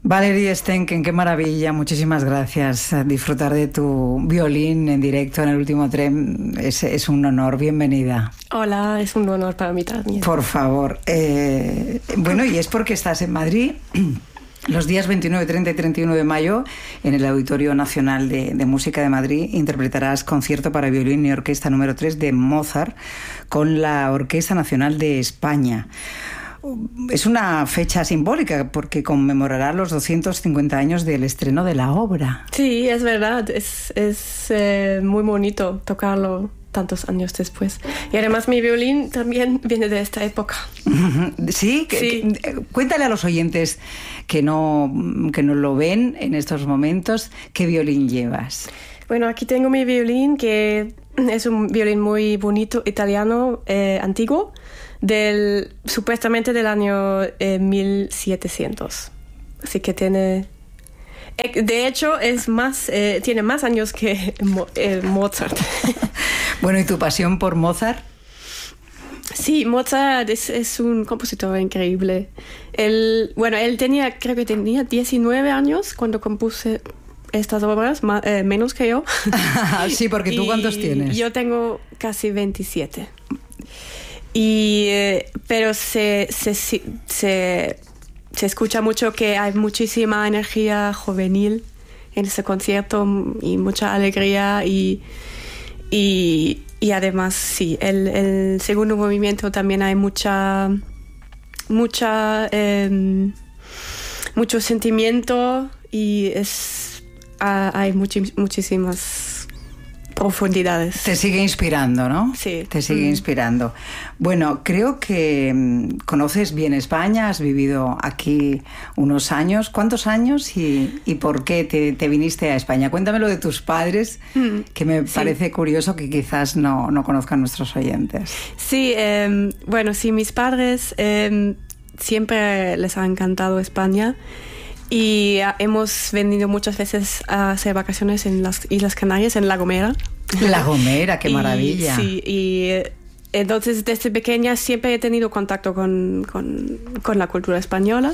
Valerie Stenken, qué maravilla, muchísimas gracias. Disfrutar de tu violín en directo en el último tren es un honor, bienvenida. Hola, es un honor para mí también. Por favor. Bueno, y es porque estás en Madrid los días 29, 30 y 31 de mayo en el Auditorio Nacional de Música de Madrid. Interpretarás concierto para violín y orquesta número 3 de Mozart con la Orquesta Nacional de España. Es una fecha simbólica porque conmemorará los 250 años del estreno de la obra. Sí, es verdad. Es muy bonito tocarlo tantos años después. Y además mi violín también viene de esta época. ¿Sí? Sí. Cuéntale a los oyentes que no lo ven en estos momentos, ¿qué violín llevas? Bueno, aquí tengo mi violín, que es un violín muy bonito, italiano, antiguo, supuestamente del año 1700. Así que tiene... De hecho, tiene más años que Mozart. Bueno, ¿y tu pasión por Mozart? Sí, Mozart es un compositor increíble. Él creo que tenía 19 años cuando compuse estas obras, menos que yo. Sí, porque ¿tú cuántos tienes? Yo tengo casi 27. Pero se escucha mucho que hay muchísima energía juvenil en ese concierto y mucha alegría y además sí, el segundo movimiento también hay mucho sentimiento y hay muchísimas profundidades. Te sigue inspirando, ¿no? Sí. Te sigue inspirando. Bueno, creo que conoces bien España, has vivido aquí unos años. ¿Cuántos años y por qué te viniste a España? Cuéntamelo de tus padres, que me parece curioso que quizás no conozcan nuestros oyentes. Sí, sí, mis padres siempre les ha encantado España. Y hemos venido muchas veces a hacer vacaciones en las Islas Canarias, en La Gomera. La Gomera, qué maravilla. Sí, y entonces desde pequeña siempre he tenido contacto con la cultura española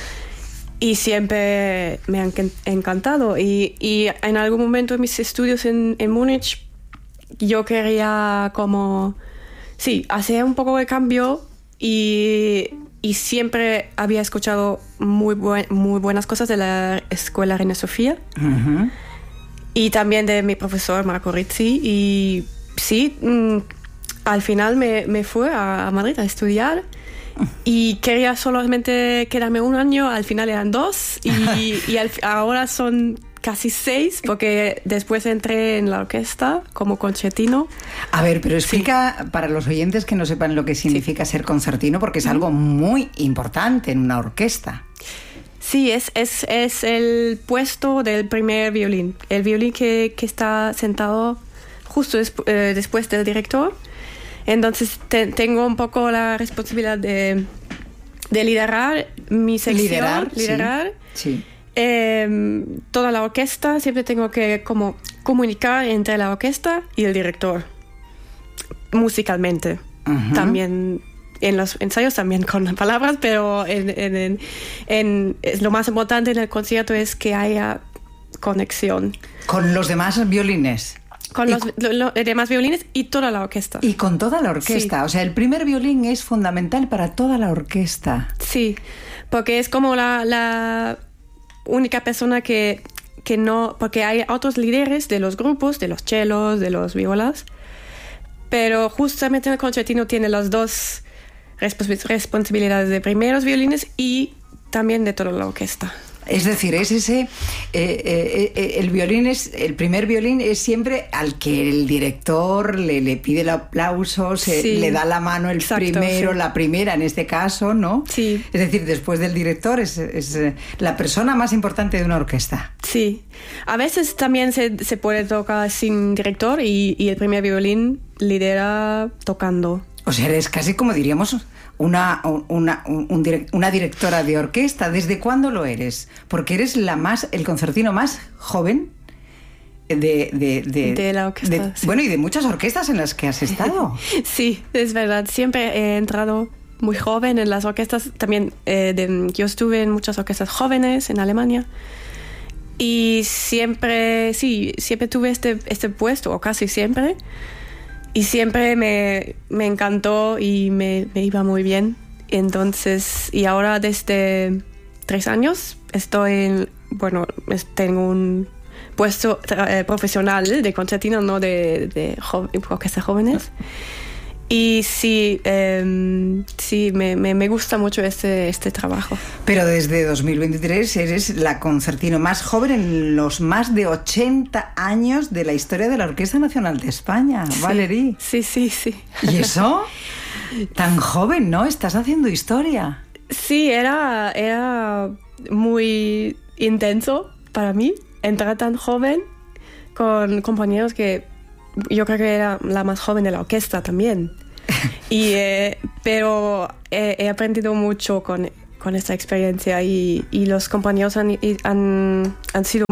y siempre me han encantado. Y en algún momento de mis estudios en Múnich yo quería hacer un poco de cambio y siempre había escuchado muy buenas cosas de la Escuela Reina Sofía y también de mi profesor Marco Rizzi. Y sí, al final me fui a Madrid a estudiar y quería solamente quedarme un año, al final eran 2 y ahora son casi 6 porque después entré en la orquesta como concertino. A ver, pero explica para los oyentes que no sepan lo que significa ser concertino, porque es algo muy importante en una orquesta. Sí, es el puesto del primer violín. El violín que está sentado justo después del director. Entonces tengo un poco la responsabilidad de liderar mi sección. Liderar. Sí. Toda la orquesta, siempre tengo que comunicar entre la orquesta y el director musicalmente. También en los ensayos también con palabras, pero lo más importante en el concierto es que haya conexión con los demás violines. Con los demás violines y toda la orquesta. Y con toda la orquesta. Sí. O sea, el primer violín es fundamental para toda la orquesta. Sí, porque es como la única persona que no... Porque hay otros líderes de los grupos, de los chelos, de los violas, pero justamente el concertino tiene las dos responsabilidades de primeros violines y también de toda la orquesta. Es decir, es ese el primer violín es siempre al que el director le pide el aplauso, le da la mano el primero, la primera en este caso, ¿no? Sí. Es decir, después del director es la persona más importante de una orquesta. Sí. A veces también se puede tocar sin director y el primer violín lidera tocando. O sea, eres casi como diríamos una directora de orquesta. ¿Desde cuándo lo eres? Porque eres el concertino más joven de la orquesta. Sí. Bueno, y de muchas orquestas en las que has estado. Sí, es verdad. Siempre he entrado muy joven en las orquestas. También yo estuve en muchas orquestas jóvenes en Alemania. Y siempre tuve este puesto, o casi siempre. Y siempre me encantó y me iba muy bien. Entonces, y ahora desde 3 años tengo un puesto profesional de concertino, no de orquestas jóvenes. Y sí, me gusta mucho este trabajo. Pero desde 2023 eres la concertino más joven en los más de 80 años de la historia de la Orquesta Nacional de España, sí, Valerie. Sí. ¿Y eso? Tan joven, ¿no? Estás haciendo historia. Sí, era muy intenso para mí entrar tan joven con compañeros que yo creo que era la más joven de la orquesta también. Pero he aprendido mucho con esta experiencia y los compañeros han sido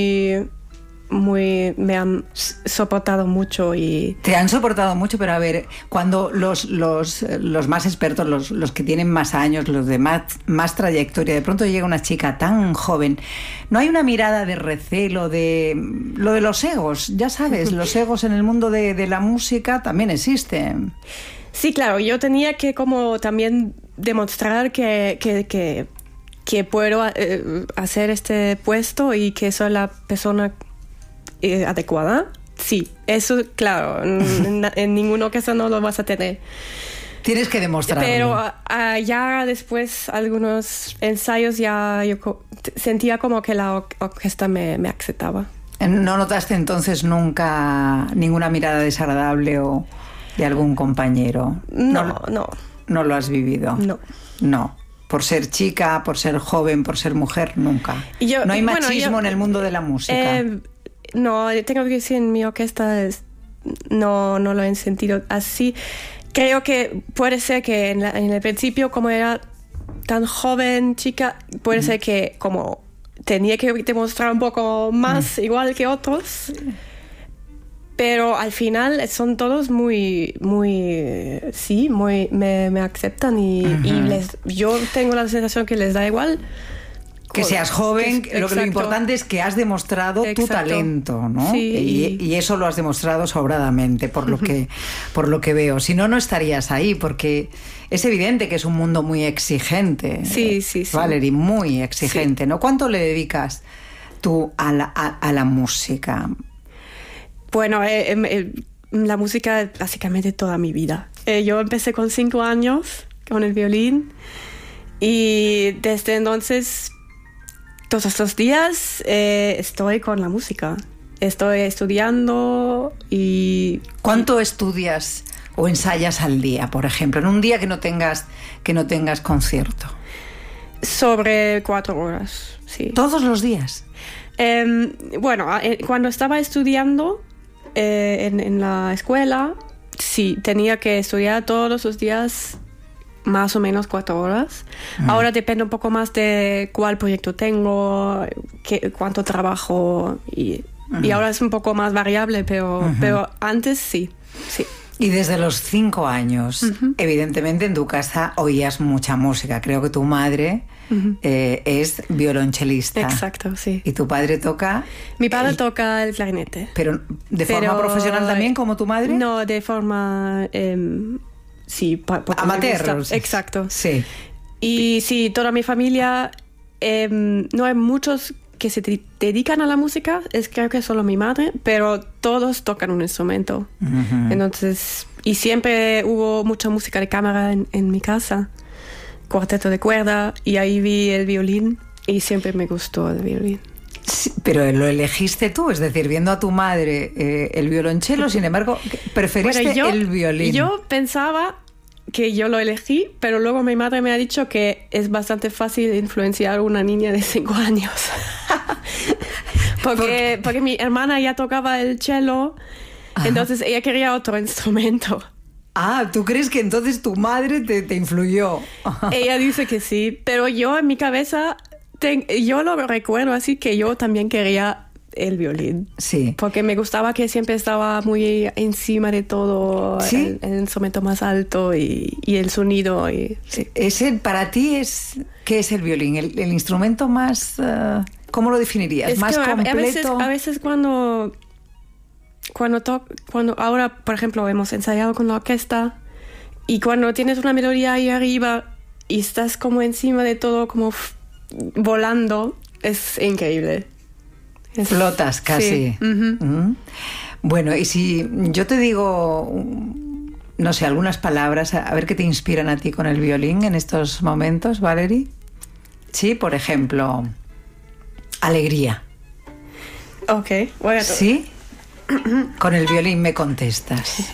me han soportado mucho. Te han soportado mucho, pero a ver, cuando los más expertos, los que tienen más años, los de más trayectoria, de pronto llega una chica tan joven, ¿no hay una mirada de recelo, de lo de los egos? Ya sabes, los egos en el mundo de la música también existen. Sí, claro, yo tenía que como también demostrar que puedo hacer este puesto y que soy la persona adecuada. Sí, eso, claro, en ninguna ocasión no lo vas a tener. Tienes que demostrarlo. Pero ya después, algunos ensayos, ya yo sentía como que la orquesta me aceptaba. ¿No notaste entonces nunca ninguna mirada desagradable o de algún compañero? No. ¿No lo has vivido? No. Por ser chica, por ser joven, por ser mujer, nunca. No hay machismo en el mundo de la música. No, tengo que decir, en mi orquesta no lo he sentido así. Creo que puede ser que en el principio, como era tan joven, chica, puede ser que como tenía que demostrar un poco más igual que otros. Pero al final son todos me aceptan y yo tengo la sensación que les da igual. Que seas joven, lo importante es que has demostrado tu talento, ¿no? Sí. Y eso lo has demostrado sobradamente, por lo que veo. Si no, no estarías ahí, porque es evidente que es un mundo muy exigente. Sí. Valerie, muy exigente, ¿no? ¿Cuánto le dedicas tú a la música? Bueno, la música básicamente toda mi vida. Yo empecé con 5 años con el violín y desde entonces todos los días estoy con la música. Estoy estudiando y... ¿Cuánto estudias o ensayas al día, por ejemplo, en un día que no tengas concierto? Sobre 4 horas, sí. ¿Todos los días? Bueno, cuando estaba estudiando en la escuela, sí, tenía que estudiar todos los días más o menos 4 horas. Ahora depende un poco más de cuál proyecto tengo, cuánto trabajo y ahora es un poco más variable, pero antes sí. Y desde los 5 años, evidentemente en tu casa oías mucha música. Creo que tu madre es violonchelista. Exacto, sí. ¿Y tu padre toca? Mi padre toca el clarinete. ¿Pero de forma profesional también, como tu madre? No, de forma... sí, amateur. Exacto. Sí. Y sí, toda mi familia, no hay muchos que se dedican a la música, creo que solo mi madre, pero todos tocan un instrumento. Entonces, y siempre hubo mucha música de cámara en mi casa, cuarteto de cuerda, y ahí vi el violín y siempre me gustó el violín. Sí, pero lo elegiste tú, es decir, viendo a tu madre el violonchelo, sin embargo, preferiste el violín. Yo pensaba que yo lo elegí, pero luego mi madre me ha dicho que es bastante fácil influenciar a una niña de 5 años. porque mi hermana ya tocaba el cello, entonces ella quería otro instrumento. Ah, ¿tú crees que entonces tu madre te influyó? Ella dice que sí, pero yo en mi cabeza, yo lo recuerdo así, que yo también quería el violín. Sí. Porque me gustaba que siempre estaba muy encima de todo, ¿Sí? el instrumento más alto y el sonido. Sí. Para ti, ¿qué es el violín? ¿El instrumento más... ¿cómo lo definirías? Es ¿Más que completo? A veces cuando ahora, por ejemplo, hemos ensayado con la orquesta y cuando tienes una melodía ahí arriba y estás como encima de todo, como volando, es increíble. Flotas casi. Sí. Uh-huh. Bueno, y si yo te digo, no sé, algunas palabras, a ver qué te inspiran a ti con el violín en estos momentos, Valerie. Sí, por ejemplo, alegría. Ok, voy a... ¿Sí? Con el violín me contestas.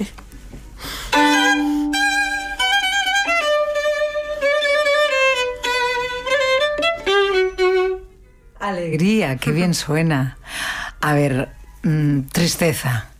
Alegría, qué bien suena. A ver, tristeza.